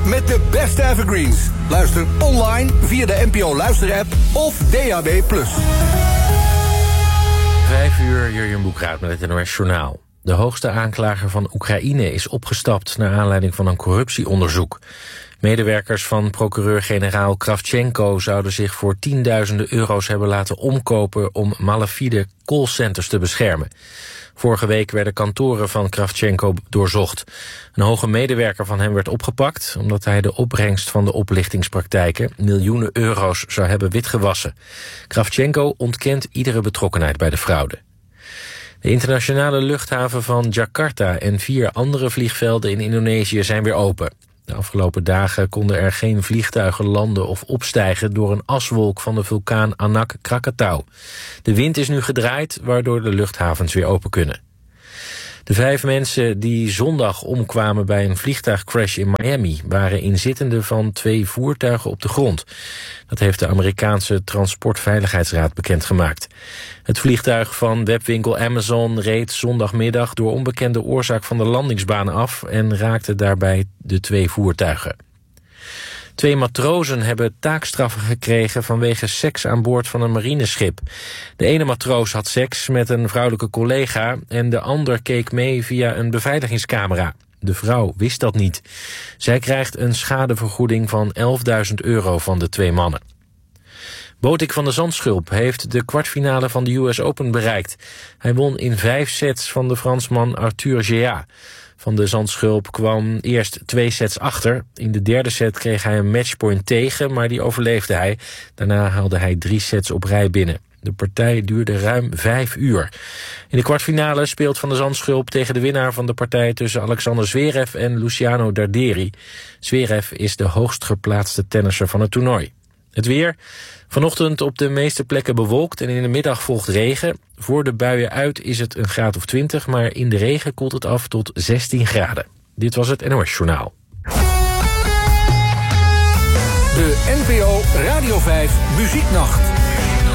met de beste evergreens. Luister online via de NPO Luister-app of DAB+. 5 uur, Jurjen Boekraat met het NOS Journaal. De hoogste aanklager van Oekraïne is opgestapt naar aanleiding van een corruptieonderzoek. Medewerkers van procureur-generaal Kravchenko zouden zich voor tienduizenden euro's hebben laten omkopen om malafide callcenters te beschermen. Vorige week werden kantoren van Kravchenko doorzocht. Een hoge medewerker van hem werd opgepakt omdat hij de opbrengst van de oplichtingspraktijken miljoenen euro's zou hebben witgewassen. Kravchenko ontkent iedere betrokkenheid bij de fraude. De internationale luchthaven van Jakarta en 4 andere vliegvelden in Indonesië zijn weer open. De afgelopen dagen konden er geen vliegtuigen landen of opstijgen door een aswolk van de vulkaan Anak Krakatau. De wind is nu gedraaid, waardoor de luchthavens weer open kunnen. De 5 mensen die zondag omkwamen bij een vliegtuigcrash in Miami waren inzittenden van 2 voertuigen op de grond. Dat heeft de Amerikaanse Transportveiligheidsraad bekendgemaakt. Het vliegtuig van webwinkel Amazon reed zondagmiddag door onbekende oorzaak van de landingsbaan af en raakte daarbij de 2 voertuigen. 2 matrozen hebben taakstraffen gekregen vanwege seks aan boord van een marineschip. De ene matroos had seks met een vrouwelijke collega en de ander keek mee via een beveiligingscamera. De vrouw wist dat niet. Zij krijgt een schadevergoeding van €11.000 van de 2 mannen. Botik van de Zandschulp heeft de kwartfinale van de US Open bereikt. Hij won in 5 sets van de Fransman Arthur Géat. Van de Zandschulp kwam eerst 2 sets achter. In de 3e set kreeg hij een matchpoint tegen, maar die overleefde hij. Daarna haalde hij 3 sets op rij binnen. De partij duurde ruim 5 uur. In de kwartfinale speelt Van de Zandschulp tegen de winnaar van de partij tussen Alexander Zverev en Luciano Darderi. Zverev is de hoogst geplaatste tennisser van het toernooi. Het weer. Vanochtend op de meeste plekken bewolkt en in de middag volgt regen. Voor de buien uit is het een graad of 20, maar in de regen koelt het af tot 16 graden. Dit was het NOS Journaal. De NPO Radio 5 Muzieknacht.